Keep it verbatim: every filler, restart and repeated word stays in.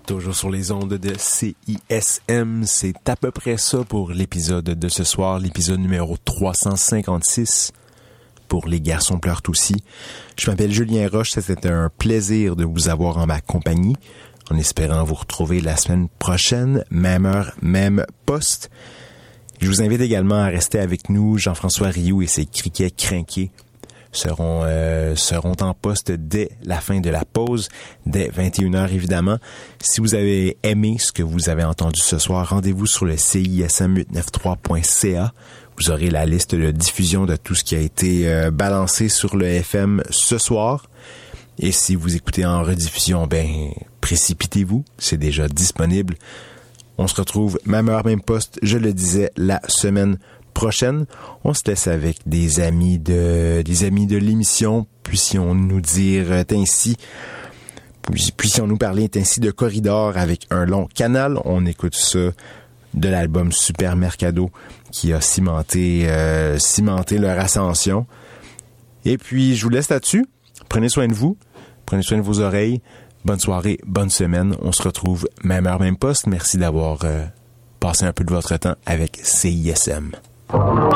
Toujours sur les ondes de C I S M, c'est à peu près ça pour l'épisode de ce soir, l'épisode numéro trois cent cinquante-six pour Les Garçons pleurent aussi. Je m'appelle Julien Roche, c'était un plaisir de vous avoir en ma compagnie, en espérant vous retrouver la semaine prochaine, même heure, même poste. Je vous invite également à rester avec nous, Jean-François Rioux et ses criquets crinqués seront euh, seront en poste dès la fin de la pause, dès vingt et une heures évidemment. Si vous avez aimé ce que vous avez entendu ce soir, rendez-vous sur le C I S M huit cent quatre-vingt-treize point C A. Vous aurez la liste de diffusion de tout ce qui a été euh, balancé sur le F M ce soir. Et si vous écoutez en rediffusion, ben précipitez-vous, c'est déjà disponible. On se retrouve même heure, même poste, je le disais, la semaine prochaine. On se laisse avec des amis de des amis de l'émission, puissions-nous dire ainsi, puissions-nous parler ainsi de Corridor avec un long canal. On écoute ça de l'album Super Mercado qui a cimenté euh, cimenté leur ascension. Et puis je vous laisse là-dessus. Prenez soin de vous, prenez soin de vos oreilles. Bonne soirée, bonne semaine. On se retrouve même heure, même poste. Merci d'avoir euh, passé un peu de votre temps avec C I S M.